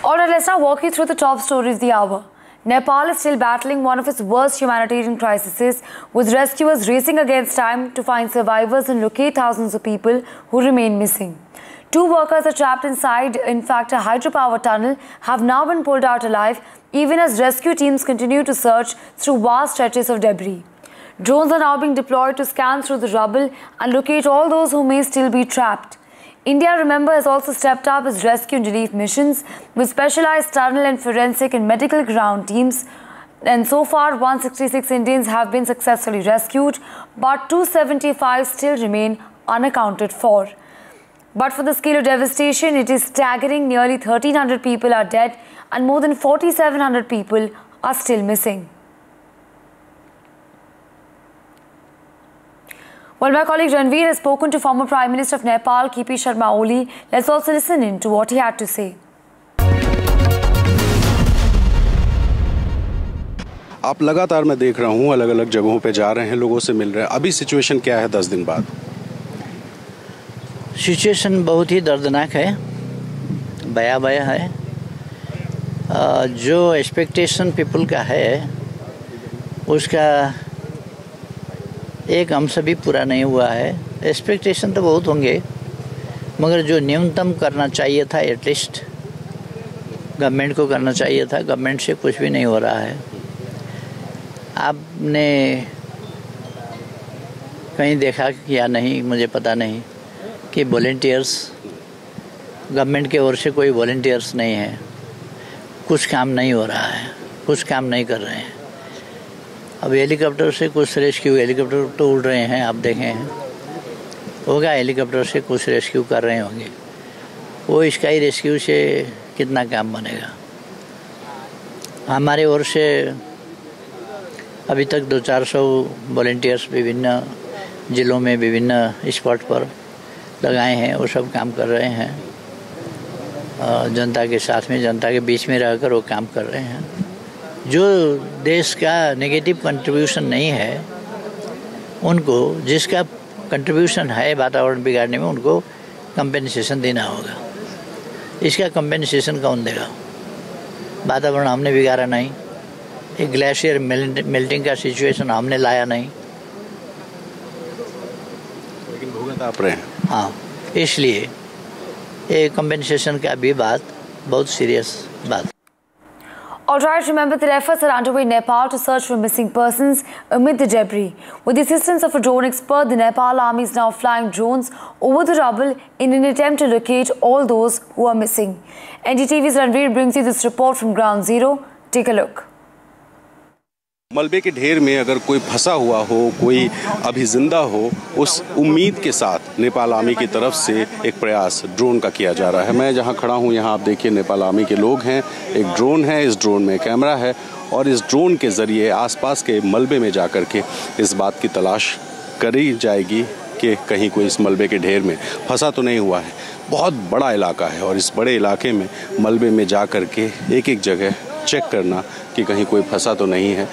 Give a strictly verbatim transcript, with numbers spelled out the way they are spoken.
Alright, let's now walk you through the top stories of the hour. Nepal is still battling one of its worst humanitarian crises, with rescuers racing against time to find survivors and locate thousands of people who remain missing. Two workers are trapped inside, in fact, a hydropower tunnel, have now been pulled out alive, even as rescue teams continue to search through vast stretches of debris. Drones are now being deployed to scan through the rubble and locate all those who may still be trapped. India, remember, has also stepped up its rescue and relief missions with specialized tunnel and forensic and medical ground teams. And so far, one hundred sixty-six Indians have been successfully rescued, but two hundred seventy-five still remain unaccounted for. But for the scale of devastation, it is staggering. Nearly thirteen hundred people are dead and more than forty-seven hundred people are still missing. Well, my colleague Ranveer has spoken to former Prime Minister of Nepal, K P Sharma Oli. Let's also listen in to what he had to say. आप लगातार मैं देख रहा हूँ अलग अलग जगहों पे जा रहे हैं, लोगों से मिल रहे हैं। अभी सिचुएशन क्या है दस दिन बाद? सिचुएशन बहुत ही दर्दनाक है, भयावह है। जो एक्सपेक्टेशन पीपल का है उसका एक अंश भी पूरा नहीं हुआ है। एक्सपेक्टेशन तो बहुत होंगे, मगर जो न्यूनतम करना चाहिए था एटलीस्ट गवर्नमेंट को करना चाहिए था, गवर्नमेंट से कुछ भी नहीं हो रहा है। आपने कहीं देखा या नहीं मुझे पता नहीं कि वॉलंटियर्स, गवर्नमेंट के ओर से कोई वॉलंटियर्स नहीं है, कुछ काम नहीं हो रहा है, कुछ काम नहीं कर रहे हैं। अब हेलीकॉप्टर से कुछ रेस्क्यू, हेलीकॉप्टर तो उड़ रहे हैं, आप देखें हैं होगा, हेलीकॉप्टर से कुछ रेस्क्यू कर रहे होंगे, वो स्काई रेस्क्यू से कितना काम बनेगा? हमारे ओर से अभी तक दो चार सौ वॉलंटियर्स विभिन्न ज़िलों में विभिन्न स्पॉट पर लगाए हैं, वो सब काम कर रहे हैं। जनता के साथ में, जनता के बीच में रहकर वो काम कर रहे हैं। जो देश का नेगेटिव कंट्रीब्यूशन नहीं है, उनको, जिसका कंट्रीब्यूशन है वातावरण बिगाड़ने में, उनको कंपेंसेशन देना होगा। इसका कंपेंसेशन कौन देगा? वातावरण हमने बिगाड़ा नहीं, एक ग्लेशियर मेल्टिंग का सिचुएशन हमने लाया नहीं, लेकिन भुगत आप रहे हैं। हाँ, इसलिए ये कंपेंसेशन का भी बात बहुत सीरियस बात। Alright, remember that efforts are underway in Nepal to search for missing persons amid the debris. With the assistance of a drone expert, the Nepal army is now flying drones over the rubble in an attempt to locate all those who are missing. N D T V's Ranveer brings you this report from Ground Zero. Take a look. मलबे के ढेर में अगर कोई फंसा हुआ हो, कोई अभी जिंदा हो, उस उम्मीद के साथ नेपाल आर्मी की तरफ से एक प्रयास ड्रोन का किया जा रहा है। मैं जहां खड़ा हूं, यहां आप देखिए नेपाल आर्मी के लोग हैं, एक ड्रोन है, इस ड्रोन में कैमरा है और इस ड्रोन के ज़रिए आसपास के मलबे में जा कर के इस बात की तलाश करी जाएगी कि कहीं कोई इस मलबे के ढेर में फंसा तो नहीं हुआ है। बहुत बड़ा इलाका है और इस बड़े इलाके में मलबे में जा कर के एक एक जगह चेक करना कि कहीं कोई फंसा तो नहीं है।